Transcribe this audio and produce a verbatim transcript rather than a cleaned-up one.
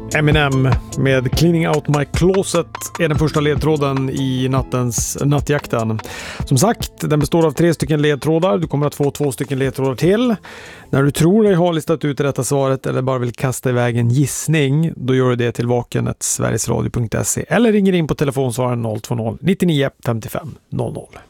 Eminem med Cleaning Out My Closet är den första ledtråden i nattens nattjakten. Som sagt, den består av tre stycken ledtrådar. Du kommer att få två stycken ledtrådar till. När du tror dig ha listat ut det rätta svaret eller bara vill kasta iväg en gissning, då gör du det till vaken snabel-a sverigesradio punkt se eller ringer in på telefonsvararen noll två noll nittionio femtiofem noll noll.